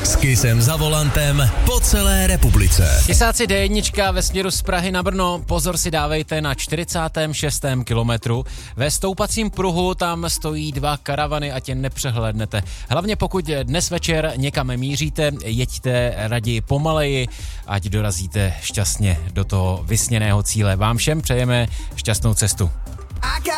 S Kissem za volantem po celé republice. Kysáci D1 ve směru z Prahy na Brno, pozor si dávejte na 46. kilometru. Ve stoupacím pruhu tam stojí 2 karavany a tě nepřehlédnete. Hlavně pokud dnes večer někam míříte, jeďte raději pomaleji, ať dorazíte šťastně do toho vysněného cíle. Vám všem přejeme šťastnou cestu.